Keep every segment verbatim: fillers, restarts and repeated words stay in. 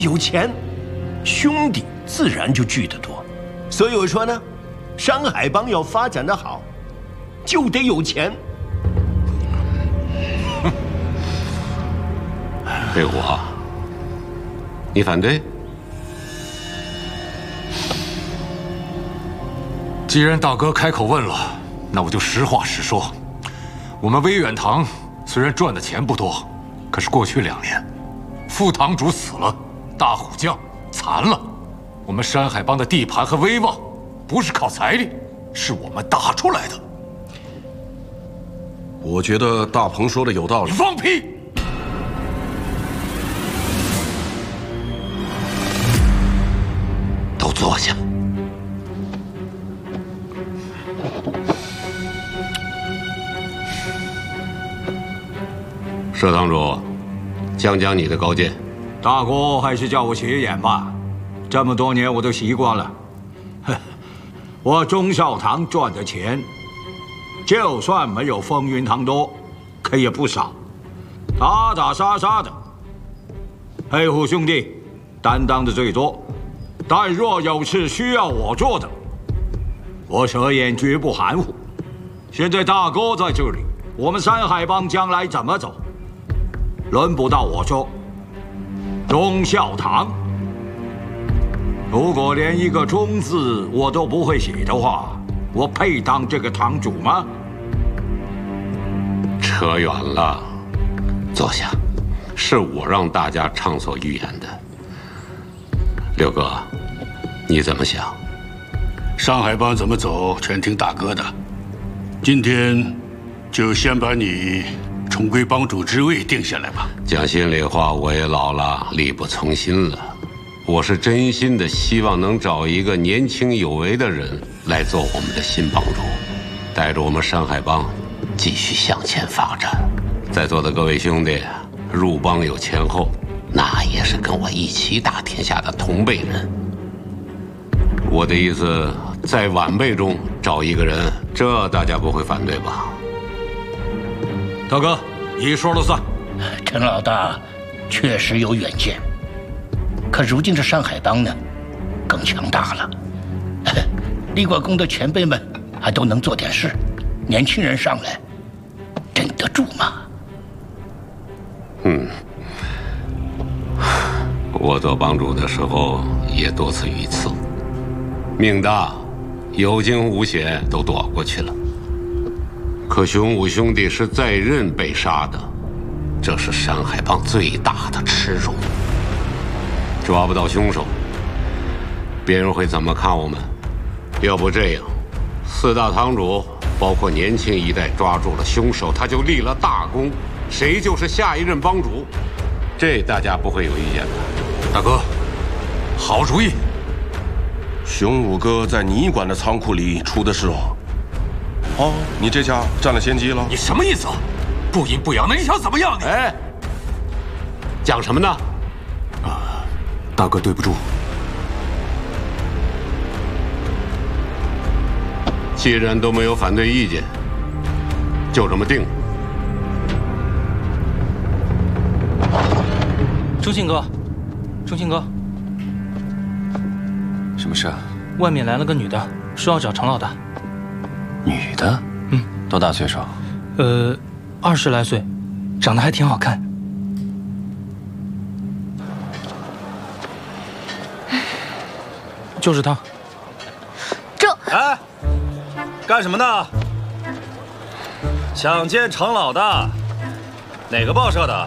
有钱，兄弟自然就聚得多。所以我说呢，山海帮要发展得好，就得有钱。 魏虎，你反对？ 既然大哥开口问了，那我就实话实说。我们威远堂虽然赚的钱不多，可是过去两年，副堂主死了，大虎将残了，我们山海帮的地盘和威望，不是靠财力，是我们打出来的。 我觉得大鹏说的有道理。 你放屁！ 都坐下。佘堂主，讲讲你的高见。 大哥还是叫我斜眼吧，这么多年我都习惯了。我忠孝堂赚的钱，就算没有风云堂多，可也不少，打打杀杀的。黑虎兄弟担当的最多，但若有事需要我做的，我蛇眼绝不含糊。现在大哥在这里，我们山海帮将来怎么走，轮不到我说。忠孝堂，如果连一个忠字我都不会写的话，我配当这个堂主吗？ 扯远了，坐下。是我让大家畅所欲言的。六哥，你怎么想？ 山海帮怎么走，全听大哥的。今天就先把你重归帮主之位定下来吧。 讲心里话，我也老了，力不从心了。我是真心的希望能找一个年轻有为的人来做我们的新帮主，带着我们山海帮继续向前发展。在座的各位兄弟，入帮有前后，那也是跟我一起打天下的同辈人。我的意思，在晚辈中找一个人，这大家不会反对吧？ 大哥，你说了算。 陈老大确实有远见，可如今这山海帮呢，更强大了。立过功的前辈们还都能做点事，年轻人上来，镇得住吗？ 嗯，我做帮主的时候也多次遇刺，命大，有惊无险都躲过去了。可熊武兄弟是在任被杀的，这是山海帮最大的耻辱。抓不到凶手，别人会怎么看我们？要不这样，四大堂主包括年轻一代抓住了凶手，他就立了大功，谁就是下一任帮主，这大家不会有意见的。 大哥，好主意。 熊武哥在你管的仓库里出的事哦。哦，你这下占了先机了。 你什么意思？不阴不阳的，你想怎么样？你哎，讲什么呢？ 啊，大哥对不住。 既然都没有反对意见，就这么定。 忠信哥，忠信哥， 什么事啊？ 外面来了个女的，说要找程老大。 女的？ 嗯， 多大岁数？ 呃，二十来岁，长得还挺好看。就是她。 这……哎，干什么呢？想见程老大，哪个报社的？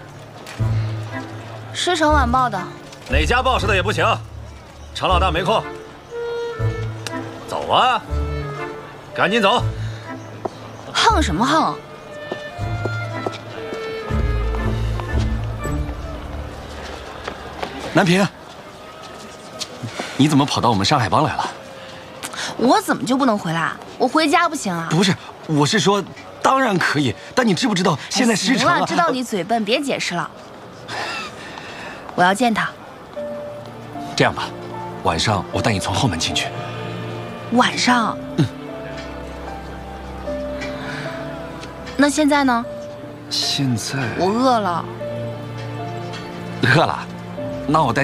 狮城晚报的。 哪家报社的也不行，程老大没空。走啊，赶紧走！ 横什么横？ 南平，你怎么跑到我们山海帮来了？ 我怎么就不能回来？我回家不行啊？ 不是，我是说，当然可以，但你知不知道现在狮城啊？ 行了，知道你嘴笨，别解释了。我要见他。 这样吧，晚上我带你从后门进去。 晚上？嗯。那现在呢？ 现在我饿了。 饿了，那我带。